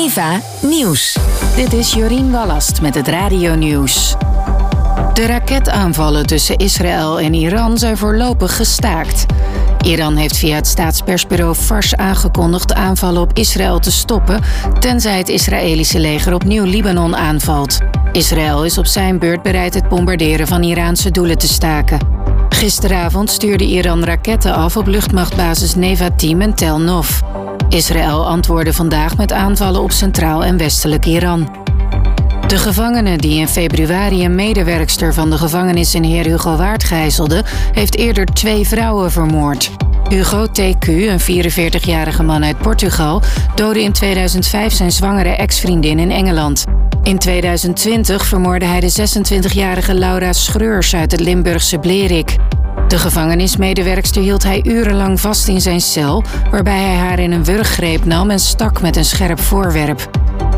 Eva Nieuws. Dit is Jorien Wallast met het Radio Nieuws. De raketaanvallen tussen Israël en Iran zijn voorlopig gestaakt. Iran heeft via het staatspersbureau Fars aangekondigd aanvallen op Israël te stoppen, tenzij het Israëlische leger opnieuw Libanon aanvalt. Israël is op zijn beurt bereid het bombarderen van Iraanse doelen te staken. Gisteravond stuurde Iran raketten af op luchtmachtbasis Nevatim en Tel Nof. Israël antwoordde vandaag met aanvallen op centraal en westelijk Iran. De gevangene die in februari een medewerkster van de gevangenis in Heer Hugo Waard gijzelde, heeft eerder 2 vrouwen vermoord. Hugo TQ, een 44-jarige man uit Portugal, doodde in 2005 zijn zwangere ex-vriendin in Engeland. In 2020 vermoordde hij de 26-jarige Laura Schreurs uit het Limburgse Blerik. De gevangenismedewerkster hield hij urenlang vast in zijn cel, waarbij hij haar in een wurggreep nam en stak met een scherp voorwerp.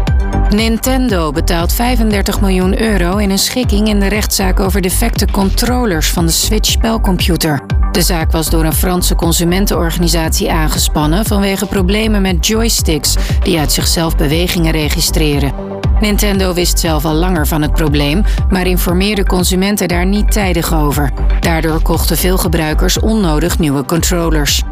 Nintendo betaalt €35 miljoen in een schikking in de rechtszaak over defecte controllers van de Switch-spelcomputer. De zaak was door een Franse consumentenorganisatie aangespannen vanwege problemen met joysticks die uit zichzelf bewegingen registreren. Nintendo wist zelf al langer van het probleem, maar informeerde consumenten daar niet tijdig over. Daardoor kochten veel gebruikers onnodig nieuwe controllers.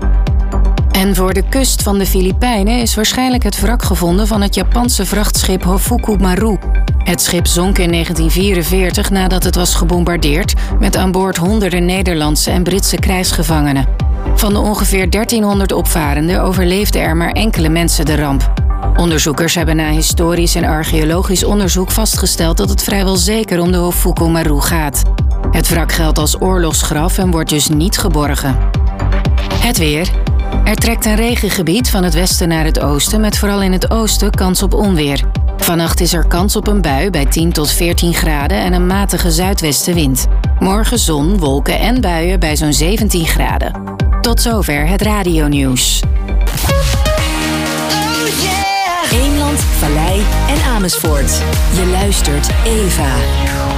En voor de kust van de Filipijnen is waarschijnlijk het wrak gevonden van het Japanse vrachtschip Hofuku Maru. Het schip zonk in 1944 nadat het was gebombardeerd, met aan boord honderden Nederlandse en Britse krijgsgevangenen. Van de ongeveer 1300 opvarenden overleefden er maar enkele mensen de ramp. Onderzoekers hebben na historisch en archeologisch onderzoek vastgesteld dat het vrijwel zeker om de Hofuku Maru gaat. Het wrak geldt als oorlogsgraf en wordt dus niet geborgen. Het weer. Er trekt een regengebied van het westen naar het oosten, met vooral in het oosten kans op onweer. Vannacht is er kans op een bui bij 10 tot 14 graden en een matige zuidwestenwind. Morgen zon, wolken en buien bij zo'n 17 graden. Tot zover het Radio Nieuws. Eemland, Vallei en Amersfoort. Je luistert Eva.